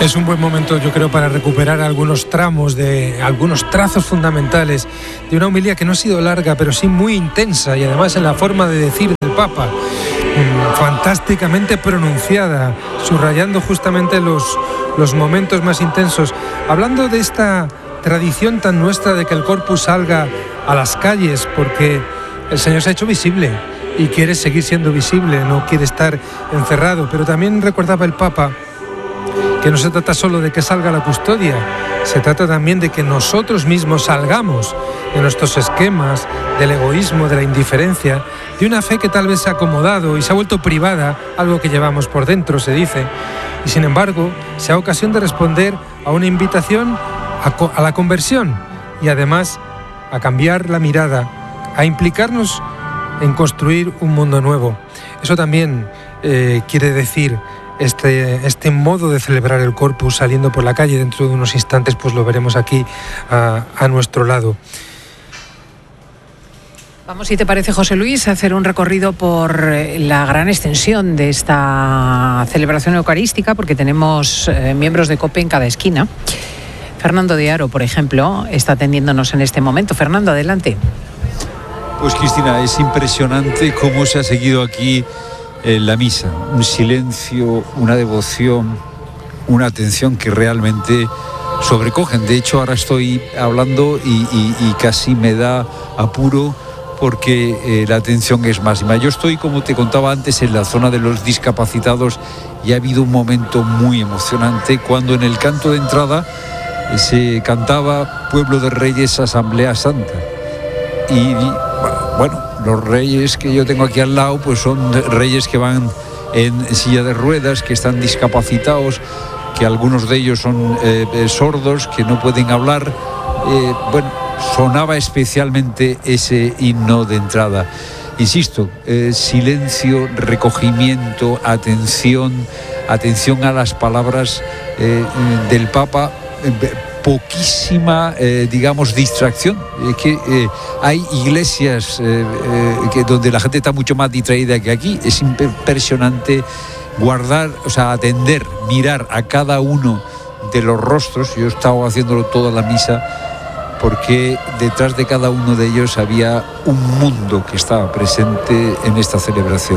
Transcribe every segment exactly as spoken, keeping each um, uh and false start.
Es un buen momento, yo creo, para recuperar algunos tramos, de algunos trazos fundamentales de una homilía que no ha sido larga, pero sí muy intensa, y además en la forma de decir del Papa, fantásticamente pronunciada, subrayando justamente los, los momentos más intensos, hablando de esta tradición tan nuestra de que el Corpus salga a las calles, porque el Señor se ha hecho visible y quiere seguir siendo visible, no quiere estar encerrado. Pero también recordaba el Papa que no se trata solo de que salga la custodia, se trata también de que nosotros mismos salgamos de nuestros esquemas, del egoísmo, de la indiferencia, de una fe que tal vez se ha acomodado y se ha vuelto privada, algo que llevamos por dentro, se dice, y sin embargo sea ocasión de responder a una invitación a, co- a la conversión y además a cambiar la mirada, a implicarnos en construir un mundo nuevo. Eso también eh, quiere decir Este, este modo de celebrar el Corpus saliendo por la calle. Dentro de unos instantes pues lo veremos aquí a, a nuestro lado. Vamos, si te parece, José Luis, a hacer un recorrido por la gran extensión de esta celebración eucarística, porque tenemos eh, miembros de COPE en cada esquina. Fernando de Aro, por ejemplo, está atendiéndonos en este momento. Fernando, adelante. Pues Cristina, es impresionante cómo se ha seguido aquí en la misa, un silencio, una devoción, una atención que realmente sobrecogen. De hecho, ahora estoy hablando y, y, y casi me da apuro porque eh, la atención es máxima. Yo estoy, como te contaba antes, en la zona de los discapacitados y ha habido un momento muy emocionante cuando en el canto de entrada eh, se cantaba Pueblo de Reyes, Asamblea Santa. Y bueno, los reyes que yo tengo aquí al lado pues son reyes que van en silla de ruedas, que están discapacitados, que algunos de ellos son eh, eh, sordos, que no pueden hablar. Eh, bueno, sonaba especialmente ese himno de entrada. Insisto, eh, silencio, recogimiento, atención, atención a las palabras eh, del Papa. Eh, poquísima, eh, digamos, distracción. Eh, que eh, hay iglesias eh, eh, que donde la gente está mucho más distraída que aquí. Es impresionante guardar, o sea, atender, mirar a cada uno de los rostros. Yo he estado haciéndolo toda la misa porque detrás de cada uno de ellos había un mundo que estaba presente en esta celebración.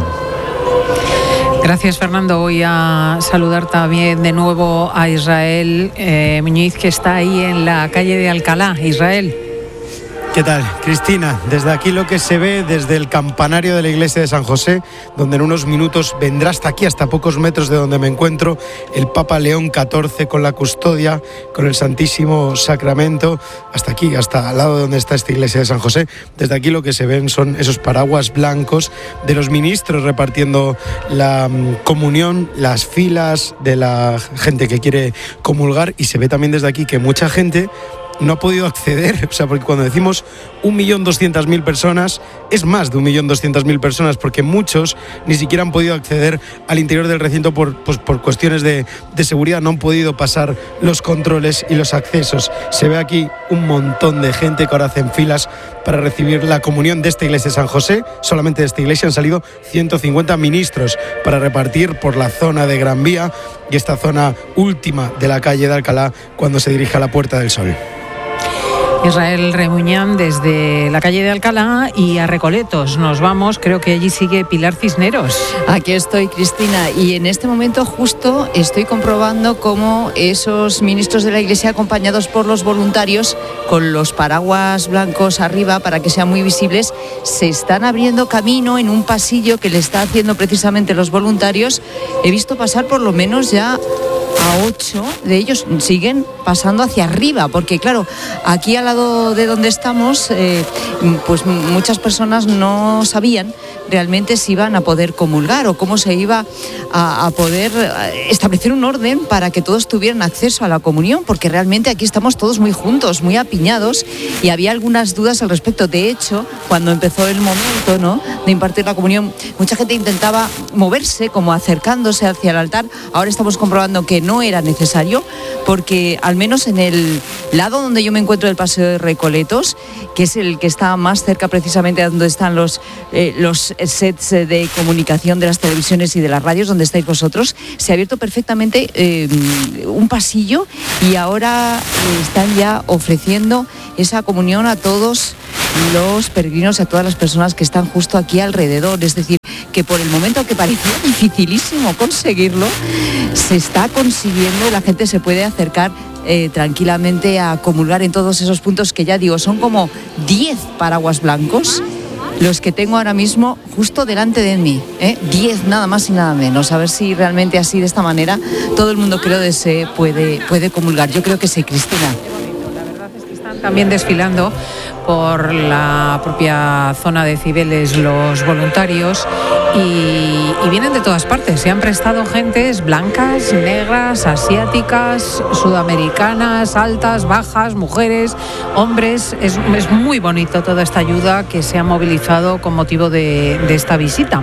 Gracias, Fernando. Voy a saludar también de nuevo a Israel eh, Muñiz, que está ahí en la calle de Alcalá. Israel. ¿Qué tal, Cristina? Desde aquí lo que se ve, desde el campanario de la iglesia de San José, donde en unos minutos vendrá hasta aquí, hasta pocos metros de donde me encuentro, el Papa León catorce con la custodia, con el Santísimo Sacramento, hasta aquí, hasta al lado de donde está esta iglesia de San José. Desde aquí lo que se ven son esos paraguas blancos de los ministros repartiendo la um, comunión, las filas de la gente que quiere comulgar, y se ve también desde aquí que mucha gente no ha podido acceder, o sea, porque cuando decimos un millón doscientas mil personas, es más de un millón doscientas mil personas, porque muchos ni siquiera han podido acceder al interior del recinto por, pues, por cuestiones de, de seguridad, no han podido pasar los controles y los accesos. Se ve aquí un montón de gente que ahora hacen filas para recibir la comunión de esta iglesia de San José. Solamente de esta iglesia han salido ciento cincuenta ministros para repartir por la zona de Gran Vía y esta zona última de la calle de Alcalá cuando se dirige a la Puerta del Sol. Israel Remuñán desde la calle de Alcalá, y a Recoletos nos vamos. Creo que allí sigue Pilar Cisneros. Aquí estoy, Cristina, y en este momento justo estoy comprobando cómo esos ministros de la Iglesia, acompañados por los voluntarios con los paraguas blancos arriba para que sean muy visibles, se están abriendo camino en un pasillo que le está haciendo precisamente los voluntarios. He visto pasar por lo menos ya a ocho de ellos, siguen pasando hacia arriba, porque claro, aquí al lado de donde estamos, eh, pues muchas personas no sabían realmente si iban a poder comulgar o cómo se iba a, a poder establecer un orden para que todos tuvieran acceso a la comunión, porque realmente aquí estamos todos muy juntos, muy apiñados, y había algunas dudas al respecto. De hecho, cuando empezó el momento, ¿no?, de impartir la comunión, mucha gente intentaba moverse, como acercándose hacia el altar. Ahora estamos comprobando que no era necesario, porque al menos en el lado donde yo me encuentro del Paseo de Recoletos, que es el que está más cerca precisamente de donde están los, eh, los sets de comunicación de las televisiones y de las radios donde estáis vosotros, se ha abierto perfectamente eh, un pasillo y ahora están ya ofreciendo esa comunión a todos los peregrinos, a todas las personas que están justo aquí alrededor. Es decir, que por el momento que parecía dificilísimo conseguirlo, se está consiguiendo, la gente se puede acercar eh, tranquilamente a comulgar en todos esos puntos que ya digo, son como diez paraguas blancos los que tengo ahora mismo justo delante de mí, ¿eh? diez nada más y nada menos. A ver si realmente así, de esta manera, todo el mundo que lo desee puede, puede comulgar. Yo creo que sí, Cristina. La verdad es que están también desfilando por la propia zona de Cibeles los voluntarios y, y vienen de todas partes. Se han prestado gentes blancas, negras, asiáticas, sudamericanas, altas, bajas, mujeres, hombres. Es, es muy bonito toda esta ayuda que se ha movilizado con motivo de, de esta visita.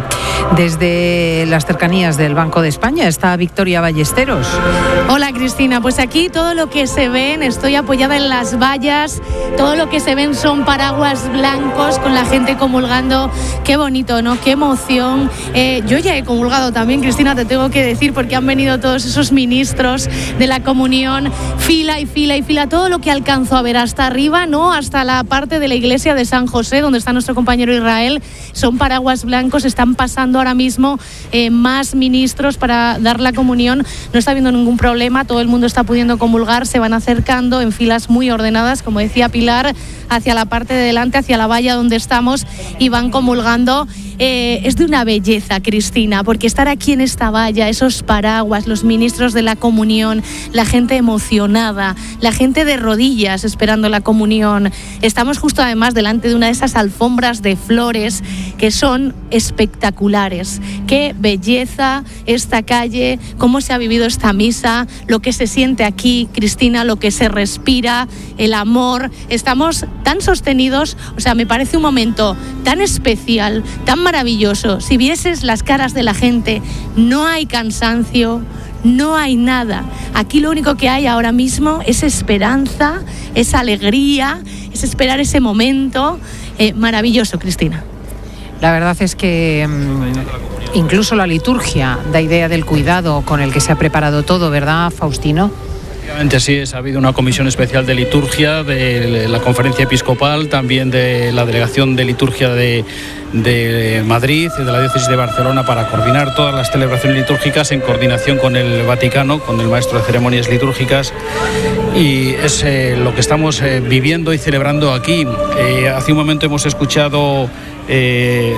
Desde las cercanías del Banco de España está Victoria Ballesteros. Hola Cristina, pues aquí todo lo que se ven, estoy apoyada en las vallas, todo lo que se ven son paraguas blancos con la gente comulgando. Qué bonito, ¿no? Qué emoción. Eh, yo ya he comulgado también, Cristina, te tengo que decir, porque han venido todos esos ministros de la comunión, fila y fila y fila, todo lo que alcanzo a ver hasta arriba, ¿no? Hasta la parte de la iglesia de San José, donde está nuestro compañero Israel, son paraguas blancos, están pasando ahora mismo eh, más ministros para dar la comunión, no está habiendo ningún problema, todo el mundo está pudiendo comulgar, se van acercando en filas muy ordenadas, como decía Pilar, hacia la parte de delante, hacia la valla donde estamos, y van comulgando. Eh, es de una belleza, Cristina, porque estar aquí en esta valla, esos paraguas, los ministros de la comunión, la gente emocionada, la gente de rodillas esperando la comunión. Estamos justo además delante de una de esas alfombras de flores que son espectaculares. Qué belleza esta calle, cómo se ha vivido esta misa, lo que se siente aquí, Cristina, lo que se respira, el amor. Estamos tan sostenidos, o sea, me parece un momento tan especial, tan maravilloso. Si vieses las caras de la gente, no hay cansancio, no hay nada. Aquí lo único que hay ahora mismo es esperanza, es alegría, es esperar ese momento. Eh, maravilloso, Cristina. La verdad es que mmm, incluso la liturgia da idea del cuidado con el que se ha preparado todo, ¿verdad, Faustino? Efectivamente, sí, es, ha habido una comisión especial de liturgia de la Conferencia Episcopal, también de la Delegación de Liturgia de, de Madrid y de la Diócesis de Barcelona, para coordinar todas las celebraciones litúrgicas en coordinación con el Vaticano, con el maestro de ceremonias litúrgicas, y es eh, lo que estamos eh, viviendo y celebrando aquí. Eh, hace un momento hemos escuchado eh,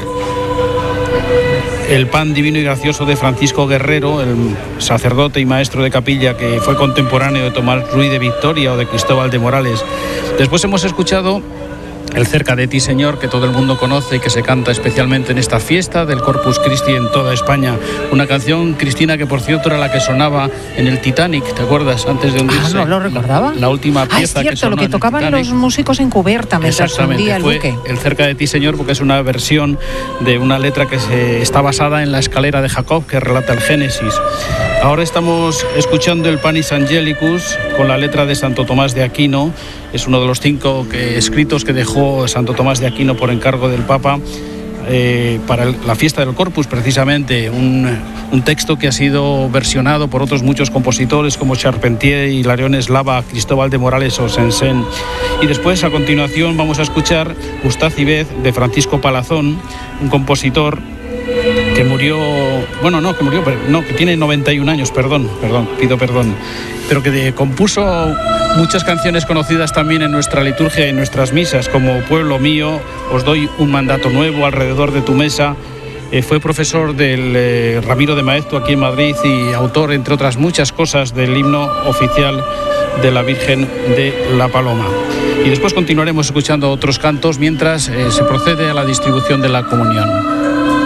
el pan divino y gracioso de Francisco Guerrero, el sacerdote y maestro de capilla que fue contemporáneo de Tomás Ruiz de Victoria o de Cristóbal de Morales. Después hemos escuchado el Cerca de ti, Señor, que todo el mundo conoce y que se canta especialmente en esta fiesta del Corpus Christi en toda España. Una canción, Cristina, que por cierto era la que sonaba en el Titanic, ¿te acuerdas? Antes de hundirse. Ah, no lo recordaba. La, la última pieza. Ah, es cierto, que sonó lo que tocaban los músicos en cubierta mientras se hundía el buque. El Cerca de ti, Señor, porque es una versión de una letra que se, está basada en la escalera de Jacob, que relata el Génesis. Ahora estamos escuchando el Panis Angelicus con la letra de Santo Tomás de Aquino. Es uno de los cinco que, escritos que dejó Santo Tomás de Aquino por encargo del Papa eh, para el, la fiesta del Corpus, precisamente. Un, un texto que ha sido versionado por otros muchos compositores como Charpentier, Hilarión Eslava, Cristóbal de Morales o Sensen. Y después, a continuación, vamos a escuchar Gustave Ibez de Francisco Palazón, un compositor que murió, bueno, no, que murió, pero no, que tiene noventa y un años, perdón, perdón, pido perdón, pero que de, compuso muchas canciones conocidas también en nuestra liturgia y en nuestras misas, como Pueblo mío, Os doy un mandato nuevo, Alrededor de tu mesa. Eh, fue profesor del eh, Ramiro de Maeztu aquí en Madrid y autor, entre otras muchas cosas, del himno oficial de la Virgen de la Paloma. Y después continuaremos escuchando otros cantos mientras eh, se procede a la distribución de la comunión.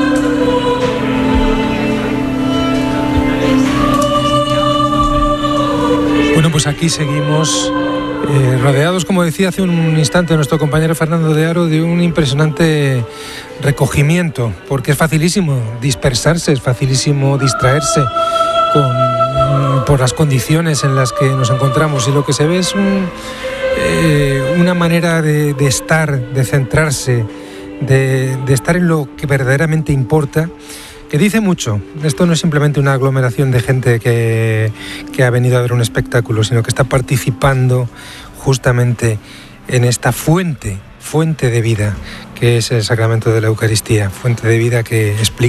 Bueno, pues aquí seguimos eh, rodeados, como decía hace un instante nuestro compañero Fernando de Aro, de un impresionante recogimiento, porque es facilísimo dispersarse, es facilísimo distraerse con, por las condiciones en las que nos encontramos, y lo que se ve es un, eh, una manera de, de estar, de centrarse, de, de estar en lo que verdaderamente importa, que dice mucho. Esto no es simplemente una aglomeración de gente que, que ha venido a ver un espectáculo, sino que está participando justamente en esta fuente, fuente de vida, que es el sacramento de la Eucaristía, fuente de vida que explica